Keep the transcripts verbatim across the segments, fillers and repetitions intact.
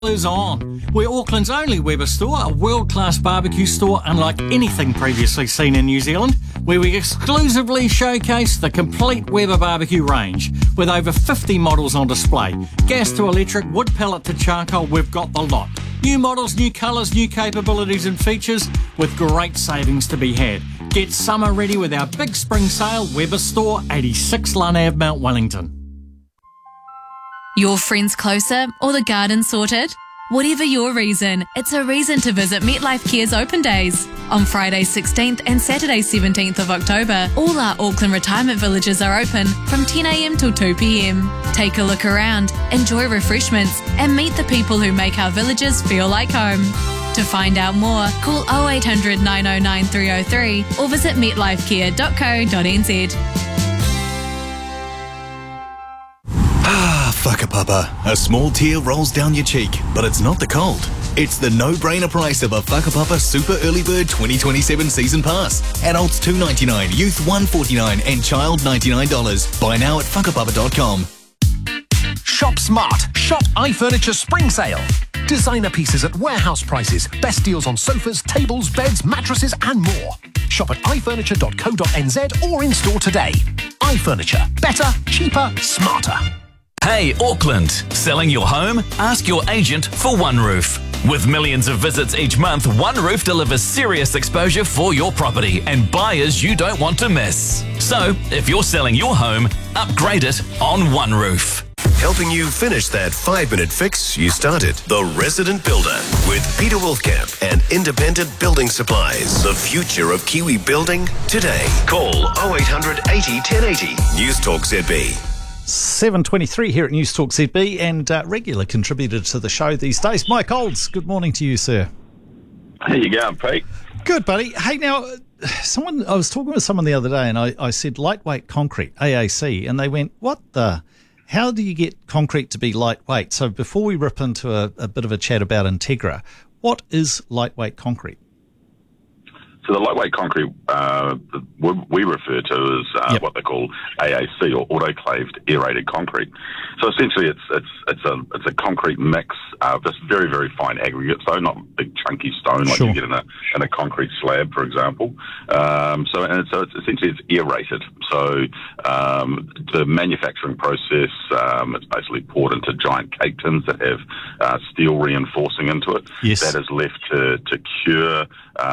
Is on. We're Auckland's only Weber store, a world-class barbecue store unlike anything previously seen in New Zealand, where we exclusively showcase the complete Weber barbecue range with over fifty models on display. Gas to electric, wood pellet to charcoal, we've got the lot. New models, new colours, new capabilities and features with great savings to be had. Get summer ready with our big spring sale, Weber store, eighty-six Lund Avenue, Mount Wellington. Your friends closer or the garden sorted? Whatever your reason, it's a reason to visit MetLife Care's Open Days. On Friday sixteenth and Saturday seventeenth of October, all our Auckland retirement villages are open from ten a m till two p m. Take a look around, enjoy refreshments and meet the people who make our villages feel like home. To find out more, call oh eight hundred, nine oh nine, three oh three or visit metlifecare dot co dot n z. Ah, whakapapa. A small tear rolls down your cheek, but it's not the cold. It's the no-brainer price of a Whakapapa Super Early Bird twenty twenty-seven Season Pass. Adults two dollars ninety-nine, youth one dollars forty-nine and child ninety-nine dollars. Buy now at whakapapa dot com. Shop smart. Shop iFurniture Spring Sale. Designer pieces at warehouse prices. Best deals on sofas, tables, beds, mattresses and more. Shop at i furniture dot co dot n z or in store today. iFurniture. Better, cheaper, smarter. Hey Auckland, selling your home? Ask your agent for OneRoof. With millions of visits each month, OneRoof delivers serious exposure for your property and buyers you don't want to miss. So, if you're selling your home, upgrade it on OneRoof. Helping you finish that five-minute fix you started. The Resident Builder with Peter Wolfkamp and Independent Building Supplies. The future of Kiwi building today. Call oh eight hundred, eighty, ten eighty. News Talk Z B. seven twenty-three here at News Talk Z B and uh, regular contributor to the show these days, Mike Olds. Good morning to you, sir. How you going, Pete? Good, buddy. Hey, now, someone I was talking with someone the other day and I, I said lightweight concrete, A A C, and they went, what the... How do you get concrete to be lightweight? So before we rip into a, a bit of a chat about Integra, what is lightweight concrete? So the lightweight concrete, uh, the, we refer to as uh, yep. what they call A A C, or autoclaved aerated concrete. So essentially, it's it's it's a it's a concrete mix of this very very fine aggregate, so not big chunky stone like sure. you get in a in a concrete slab, for example. Um, so and so it's essentially it's aerated. So um, the manufacturing process, um, it's basically poured into giant cake tins that have uh, steel reinforcing into it. Yes. That is left to to cure.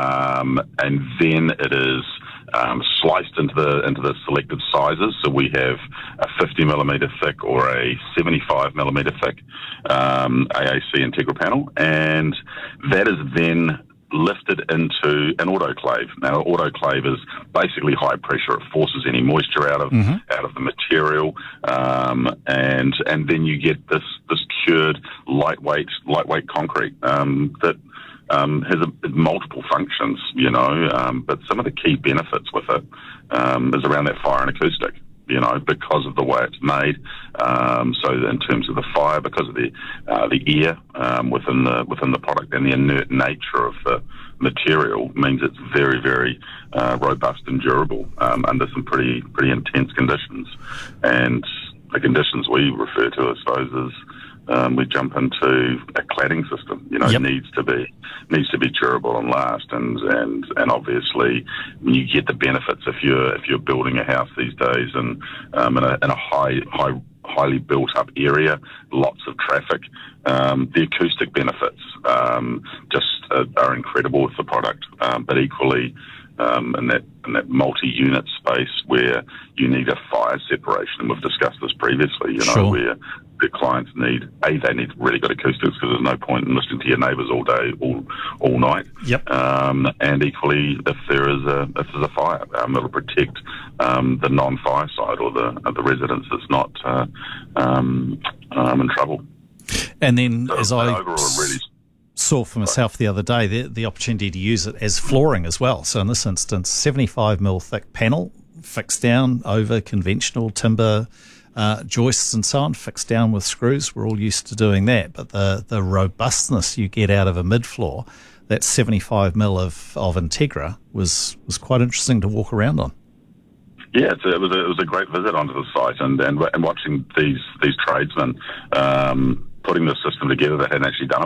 Um, and then it is um, sliced into the into the selected sizes. So we have a fifty millimeter thick or a seventy-five millimeter thick um, A A C Integra panel, and that is then lifted into an autoclave. Now, an autoclave is basically high pressure. It forces any moisture out of mm-hmm. out of the material, um, and and then you get this this cured lightweight lightweight concrete um, that. Um, has a, multiple functions, you know, um, but some of the key benefits with it um, is around that fire and acoustic, you know, because of the way it's made. Um, so in terms of the fire, because of the uh, the air um, within the within the product and the inert nature of the material means it's very very uh, robust and durable um, under some pretty pretty intense conditions. And the conditions we refer to, I suppose, is Um, we jump into a cladding system. You know, yep. needs to be needs to be durable and last, and and and obviously you get the benefits if you're if you're building a house these days and um, in a in a high high highly built up area, lots of traffic. Um, the acoustic benefits um, just uh, are incredible with the product, um, but equally. Um, in that in that multi-unit space where you need a fire separation, and we've discussed this previously, you know, sure. where the clients need, A, they need really good acoustics because there's no point in listening to your neighbours all day, all all night. Yep. Um, and equally, if there is a if there's a fire, um, it'll protect um, the non-fire side or the uh, the residents that's not uh, um, um, in trouble. And then, so, as I overall, really saw for myself the other day, the, the opportunity to use it as flooring as well. So in this instance, seventy-five mil thick panel, fixed down over conventional timber uh, joists and so on, fixed down with screws. We're all used to doing that. But the, the robustness you get out of a mid-floor, that seventy-five mil of, of Integra was, was quite interesting to walk around on. Yeah, it's a, it was a, it was a great visit onto the site, and and, and watching these these tradesmen um, putting the system together that hadn't actually done it